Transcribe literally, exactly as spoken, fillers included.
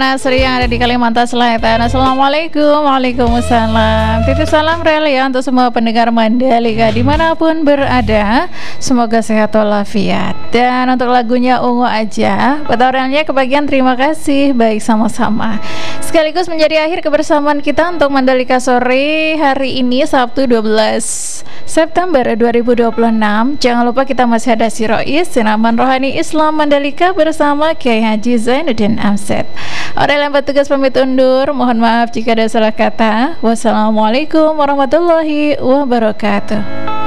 Nasri yang ada di Kalimantan Selatan. Assalamualaikum. Waalaikumsalam. Titip salam real ya untuk semua pendengar Mandalika dimanapun berada. Semoga sehat walafiat. Dan untuk lagunya ungu aja, petorelnya kebagian, terima kasih. Baik, sama-sama. Sekaligus menjadi akhir kebersamaan kita untuk Mandalika sore hari ini, Sabtu dua belas September dua ribu dua puluh enam. Jangan lupa kita masih ada Sirois Sinaman Rohani Islam Mandalika bersama Kiai Haji Zainuddin Amset. Orang yang bertugas pamit undur. Mohon maaf jika ada salah kata. Wassalamualaikum warahmatullahi wabarakatuh.